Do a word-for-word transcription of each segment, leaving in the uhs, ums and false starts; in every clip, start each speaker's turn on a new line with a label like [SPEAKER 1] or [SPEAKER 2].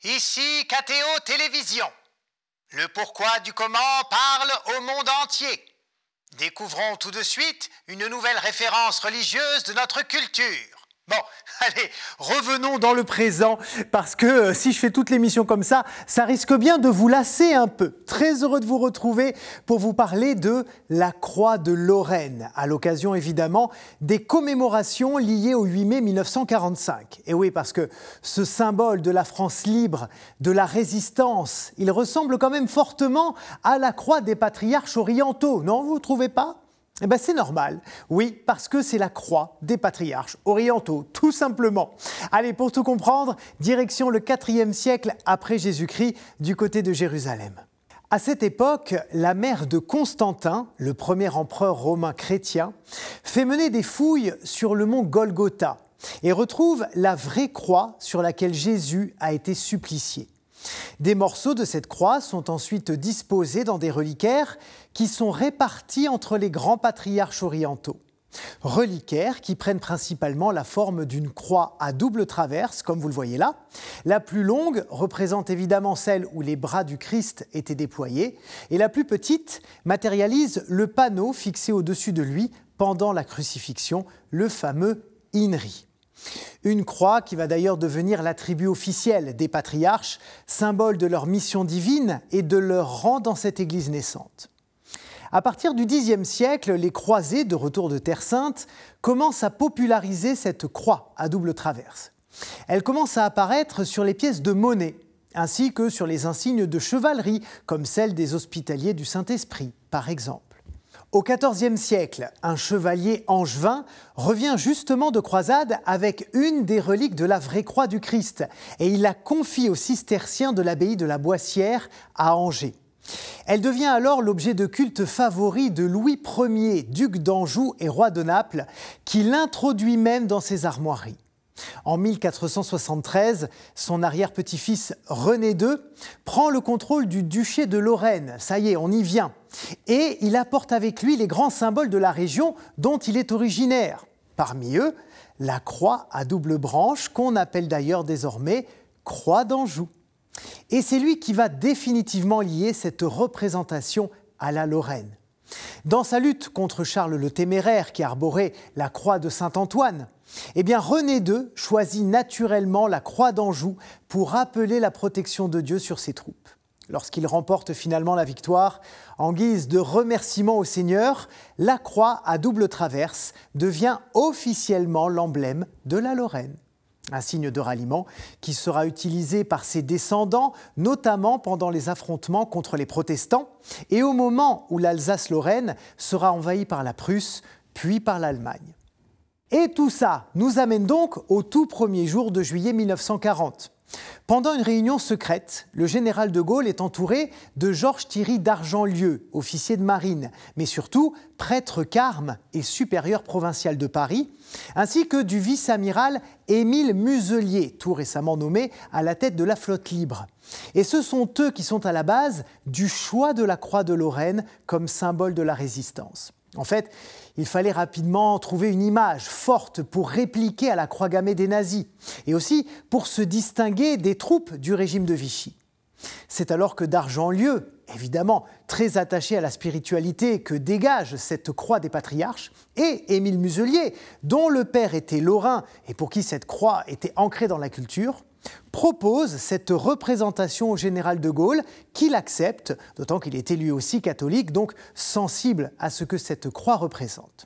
[SPEAKER 1] Ici K T O Télévision. Le pourquoi du comment parle au monde entier. Découvrons tout de suite une nouvelle référence religieuse de notre culture. Bon, allez, revenons dans le présent, parce que euh, si je fais toute l'émission comme ça, ça risque bien de vous lasser un peu. Très heureux de vous retrouver pour vous parler de la Croix de Lorraine, à l'occasion évidemment des commémorations liées au huit mai mille neuf cent quarante-cinq. Et oui, parce que ce symbole de la France libre, de la résistance, il ressemble quand même fortement à la croix des patriarches orientaux, non, vous ne trouvez pas ? Eh bien, c'est normal, oui, parce que c'est la croix des patriarches orientaux, tout simplement. Allez, pour tout comprendre, direction le quatrième siècle après Jésus-Christ, du côté de Jérusalem. À cette époque, la mère de Constantin, le premier empereur romain chrétien, fait mener des fouilles sur le mont Golgotha et retrouve la vraie croix sur laquelle Jésus a été supplicié. Des morceaux de cette croix sont ensuite disposés dans des reliquaires qui sont répartis entre les grands patriarches orientaux. Reliquaires qui prennent principalement la forme d'une croix à double traverse, comme vous le voyez là. La plus longue représente évidemment celle où les bras du Christ étaient déployés, et la plus petite matérialise le panneau fixé au-dessus de lui pendant la crucifixion, le fameux inri. Une croix qui va d'ailleurs devenir l'attribut officiel des patriarches, symbole de leur mission divine et de leur rang dans cette église naissante. À partir du dixième siècle, les croisés de retour de Terre Sainte commencent à populariser cette croix à double traverse. Elle commence à apparaître sur les pièces de monnaie, ainsi que sur les insignes de chevalerie, comme celle des Hospitaliers du Saint-Esprit, par exemple. Au quatorzième siècle, un chevalier angevin revient justement de croisade avec une des reliques de la vraie croix du Christ et il la confie aux cisterciens de l'abbaye de la Boissière à Angers. Elle devient alors l'objet de culte favori de Louis Ier, duc d'Anjou et roi de Naples, qui l'introduit même dans ses armoiries. En mille quatre cent soixante-treize, son arrière-petit-fils René deux prend le contrôle du duché de Lorraine. Ça y est, on y vient. Et il apporte avec lui les grands symboles de la région dont il est originaire. Parmi eux, la croix à double branche, qu'on appelle d'ailleurs désormais croix d'Anjou. Et c'est lui qui va définitivement lier cette représentation à la Lorraine. Dans sa lutte contre Charles le Téméraire, qui arborait la croix de Saint-Antoine, eh bien René deux choisit naturellement la croix d'Anjou pour rappeler la protection de Dieu sur ses troupes. Lorsqu'il remporte finalement la victoire, en guise de remerciement au Seigneur, la croix à double traverse devient officiellement l'emblème de la Lorraine. Un signe de ralliement qui sera utilisé par ses descendants, notamment pendant les affrontements contre les protestants et au moment où l'Alsace-Lorraine sera envahie par la Prusse, puis par l'Allemagne. Et tout ça nous amène donc au tout premier jour de juillet mille neuf cent quarante. Pendant une réunion secrète, le général de Gaulle est entouré de Georges Thierry d'Argentlieu, officier de marine, mais surtout prêtre carme et supérieur provincial de Paris, ainsi que du vice-amiral Émile Muselier, tout récemment nommé à la tête de la flotte libre. Et ce sont eux qui sont à la base du choix de la croix de Lorraine comme symbole de la résistance. En fait, il fallait rapidement trouver une image forte pour répliquer à la croix gammée des nazis et aussi pour se distinguer des troupes du régime de Vichy. C'est alors que d'Argentlieu, évidemment très attaché à la spiritualité que dégage cette croix des patriarches, et Émile Muselier, dont le père était lorrain et pour qui cette croix était ancrée dans la culture, propose cette représentation au général de Gaulle, qu'il accepte, d'autant qu'il était lui aussi catholique, donc sensible à ce que cette croix représente.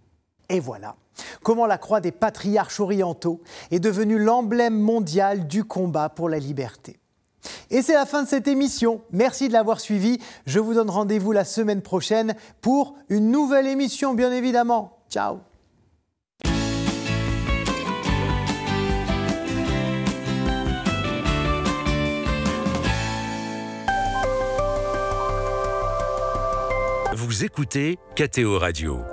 [SPEAKER 1] Et voilà comment la croix des patriarches orientaux est devenue l'emblème mondial du combat pour la liberté. Et c'est la fin de cette émission. Merci de l'avoir suivi. Je vous donne rendez-vous la semaine prochaine pour une nouvelle émission, bien évidemment. Ciao.
[SPEAKER 2] Vous écoutez K T O Radio.